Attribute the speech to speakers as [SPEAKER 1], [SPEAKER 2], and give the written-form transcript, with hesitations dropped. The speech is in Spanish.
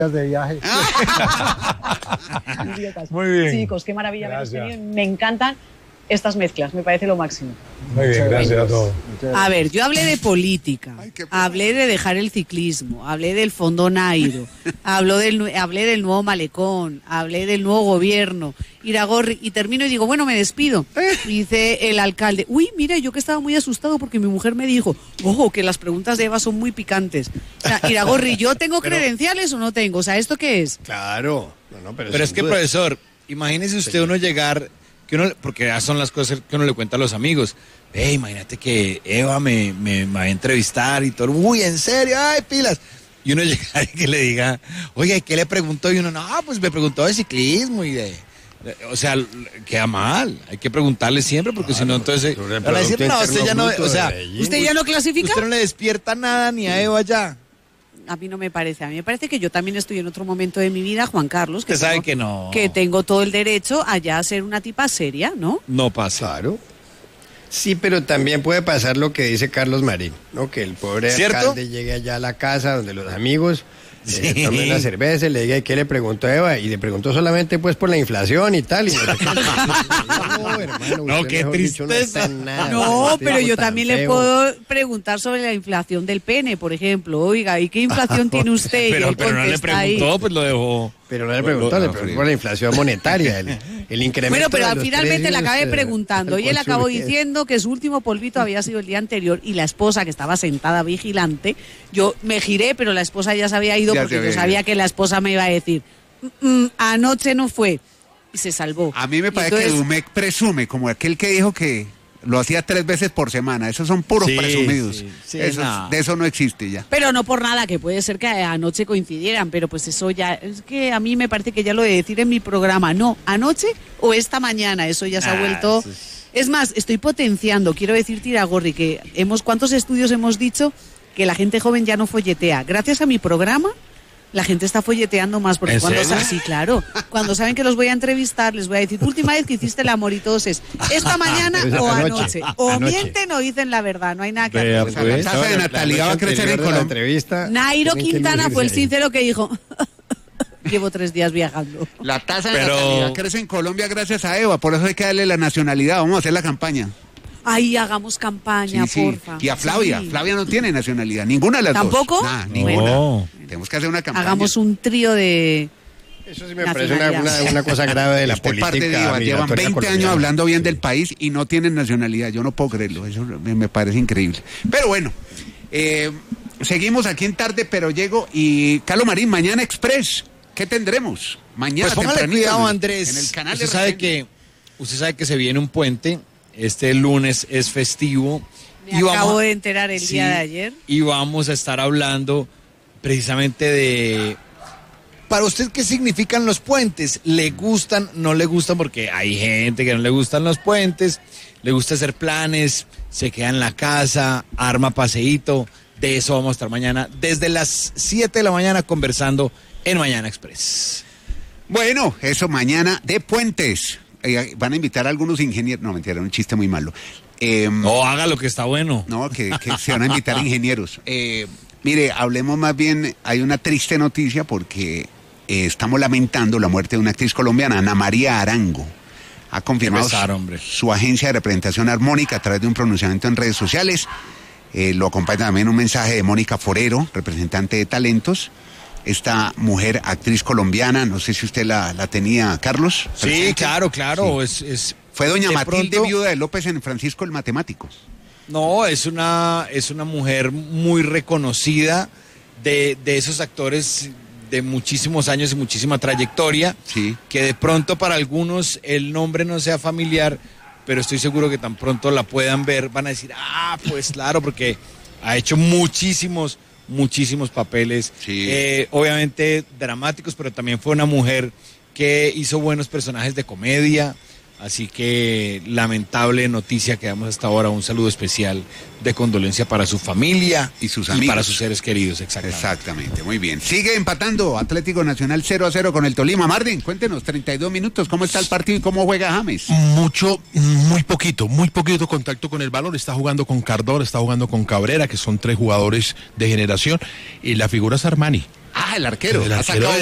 [SPEAKER 1] de viaje.
[SPEAKER 2] Muy bien.
[SPEAKER 3] Chicos, qué maravilla haberos tenido. Me encantan estas mezclas, me parece lo máximo.
[SPEAKER 2] Muy bien, gracias a todos.
[SPEAKER 4] A ver, yo hablé de política, hablé de dejar el ciclismo, hablé del Fondo Nairo, hablé del nuevo malecón, hablé del nuevo gobierno, Iragorri, y termino y digo, bueno, me despido. Dice el alcalde, uy, mira, yo que estaba muy asustado porque mi mujer me dijo, ojo, que las preguntas de Eva son muy picantes. O sea, Iragorri, ¿yo tengo credenciales o no tengo? O sea, ¿esto qué es?
[SPEAKER 5] Claro.
[SPEAKER 6] Pero es que, profesor, imagínese usted uno llegar, porque ya son las cosas que uno le cuenta a los amigos. Imagínate que Eva me va a entrevistar y todo. Uy, ¿en serio? ¡Ay, pilas! Y uno llega y que le diga, oiga, ¿y qué le preguntó? Y uno, no, pues me preguntó de ciclismo y de... O sea, queda mal. Hay que preguntarle siempre porque si no, entonces... Para decir, no, usted ya no... O sea,
[SPEAKER 4] ¿usted ya no clasifica?
[SPEAKER 6] Usted no le despierta nada ni a Eva ya.
[SPEAKER 4] A mí no me parece. A mí me parece que yo también estoy en otro momento de mi vida, Juan Carlos. Que
[SPEAKER 6] usted sabe que no.
[SPEAKER 4] Que tengo todo el derecho a ya ser una tipa seria, ¿no?
[SPEAKER 6] No pasa.
[SPEAKER 5] Claro. Sí, pero también puede pasar lo que dice Carlos Marín, ¿no? Que el pobre alcalde llegue allá a la casa donde los amigos tomen una cerveza y le diga, ¿y qué le preguntó a Eva? Y le preguntó solamente pues por la inflación y tal. Y no, hermano,
[SPEAKER 6] no, qué tristeza.
[SPEAKER 4] No, pero yo también le puedo preguntar sobre la inflación del pene, por ejemplo. Oiga, ¿y qué inflación tiene usted?
[SPEAKER 6] Pero no le preguntó, pues lo dejó.
[SPEAKER 5] Pero no le preguntó, le preguntó por la inflación monetaria, el incremento.
[SPEAKER 4] Bueno, pero
[SPEAKER 5] de los
[SPEAKER 4] finalmente le acabé
[SPEAKER 5] 3
[SPEAKER 4] preguntando y él acabó diciendo que su último polvito había sido el día anterior y la esposa, que estaba sentada vigilante, yo me giré, pero la esposa ya se había ido porque yo sabía que la esposa me iba a decir, anoche no fue, y se salvó.
[SPEAKER 7] A mí me parece que Dumec presume, como aquel que dijo que lo hacía 3 veces por semana. Esos son puros presumidos. De eso no existe ya.
[SPEAKER 4] Pero no por nada, que puede ser que anoche coincidieran, pero pues eso ya, es que a mí me parece que ya lo de decir en mi programa, no, anoche o esta mañana, eso ya se ha vuelto... Es más, estoy potenciando, quiero decir, Iragorri, que ¿cuántos estudios hemos dicho que la gente joven ya no folletea? Gracias a mi programa, la gente está folleteando más, porque sí, claro, cuando saben que los voy a entrevistar, les voy a decir, última vez que hiciste el amor y todos es, esta mañana o anoche. O mienten o dicen la verdad, no hay nada que hacer.
[SPEAKER 7] La tasa de natalidad va a crecer en Colombia.
[SPEAKER 4] Nairo Quintana fue el sincero que dijo... Llevo 3 días viajando.
[SPEAKER 7] La tasa de natalidad crece en Colombia gracias a Eva, por eso hay que darle la nacionalidad, vamos a hacer la campaña.
[SPEAKER 4] Ahí hagamos campaña, porfa.
[SPEAKER 7] Y a Flavia, Flavia no tiene nacionalidad, ninguna de las
[SPEAKER 4] ¿Tampoco?
[SPEAKER 7] dos. ¿Tampoco? Ninguna. No. Tenemos que hacer una campaña.
[SPEAKER 4] Hagamos un trío de...
[SPEAKER 5] Eso sí me parece una cosa grave de la política.
[SPEAKER 7] Parte de Eva, llevan 20 años hablando bien del país y no tienen nacionalidad, yo no puedo creerlo, eso me parece increíble. Pero bueno, seguimos aquí en Tarde, pero llego y Carlos Marín, mañana Express. ¿Qué tendremos? Mañana
[SPEAKER 6] pues póngale cuidado, Andrés.
[SPEAKER 7] En el canal
[SPEAKER 6] usted sabe que se viene un puente. Este lunes es festivo.
[SPEAKER 4] Me acabo de enterar el día de ayer.
[SPEAKER 6] Y vamos a estar hablando precisamente de... Para usted, ¿qué significan los puentes? ¿Le gustan, no le gustan? Porque hay gente que no le gustan los puentes, le gusta hacer planes, se queda en la casa, arma paseíto. De eso vamos a estar mañana, desde las 7 de la mañana, conversando en Mañana Express.
[SPEAKER 7] Bueno, eso mañana de puentes. Van a invitar a algunos ingenieros. No, mentira, un chiste muy malo.
[SPEAKER 6] No, haga lo que está bueno.
[SPEAKER 7] No, que se van a invitar ingenieros. Mire, hablemos más bien, hay una triste noticia porque estamos lamentando la muerte de una actriz colombiana, Ana María Arango. Ha confirmado su agencia de representación armónica a través de un pronunciamiento en redes sociales. Lo acompaña también un mensaje de Mónica Forero, representante de talentos. Esta mujer, actriz colombiana, no sé si usted la tenía, Carlos.
[SPEAKER 6] Sí, claro. Sí.
[SPEAKER 7] Fue doña Matilde, viuda de López en Francisco el Matemático.
[SPEAKER 6] No, es una mujer muy reconocida de esos actores de muchísimos años y muchísima trayectoria.
[SPEAKER 7] Sí.
[SPEAKER 6] Que de pronto para algunos el nombre no sea familiar, pero estoy seguro que tan pronto la puedan ver, van a decir, pues claro, porque ha hecho muchísimos papeles, obviamente dramáticos, pero también fue una mujer que hizo buenos personajes de comedia, así que lamentable noticia que damos hasta ahora, un saludo especial de condolencia para su familia
[SPEAKER 7] y sus amigos.
[SPEAKER 6] Y para sus seres queridos,
[SPEAKER 7] exactamente, muy bien. Sigue empatando Atlético Nacional 0-0 con el Tolima. Marvin, cuéntenos, 32 minutos, ¿cómo está el partido y cómo juega James?
[SPEAKER 8] Muy poquito contacto con el balón, está jugando con Cardona, está jugando con Cabrera, que son 3 jugadores de generación, y la figura es Armani.
[SPEAKER 7] Ah, el arquero.
[SPEAKER 8] El
[SPEAKER 7] Ha
[SPEAKER 8] arquero
[SPEAKER 7] sacado